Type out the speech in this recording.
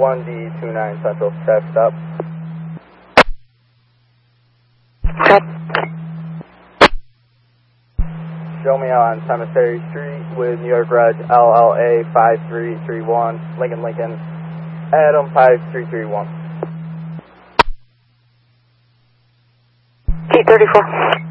1D29 Central, traffic stop. Check. Show me out on Cemetery Street with New York Reg LLA 5331, Lincoln, Adam 5331. T34.